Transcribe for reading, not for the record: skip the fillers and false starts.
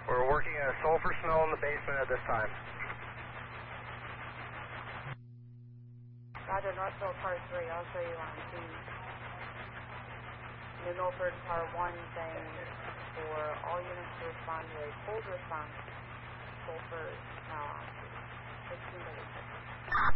We're working a sulfur smell in the basement at this time. Roger, Northville Car 3, I'll show you on scene. New Milford Car 1 saying for all units to respond to a cold response, sulfur smell on scene. 16 to